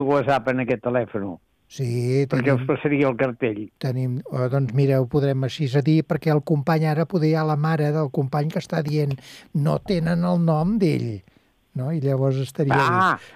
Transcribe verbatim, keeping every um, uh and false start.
WhatsApp en aquest telèfon? Sí, perquè tenim, us passaria el cartell. tenim, oh, doncs mira, ho podrem així a dir, perquè el company ara poder hi ha la mare del company que està dient no tenen el nom d'ell, no? I llavors estaria Ah, dit.